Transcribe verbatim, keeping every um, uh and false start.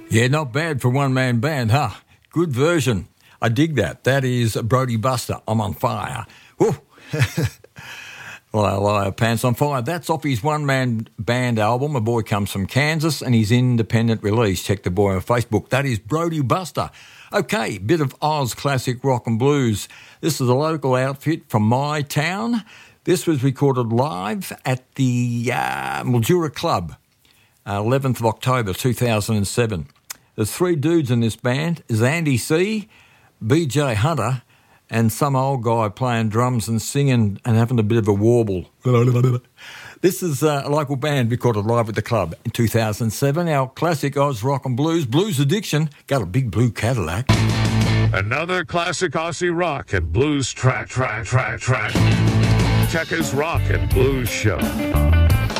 Yeah, not bad for one-man band, huh? Good version. I dig that. That is Brody Buster, I'm on Fire. Woo! Liar, liar, pants on fire. That's off his one-man band album. A boy comes from Kansas and his independent release. Check the boy on Facebook. That is Brody Buster. Okay, bit of Oz classic rock and blues. This is a local outfit from my town. This was recorded live at the uh, Mildura Club, uh, eleventh of October two thousand seven. There's three dudes in this band. There's Andy C., B J Hunter, and some old guy playing drums and singing and having a bit of a warble. This is uh, a local band recorded live at the club in two thousand seven. Our classic Oz rock and blues, Blues Addiction, got a big blue Cadillac. Another classic Aussie rock and blues track, track, track, track. Checkers Rock and Blues Show.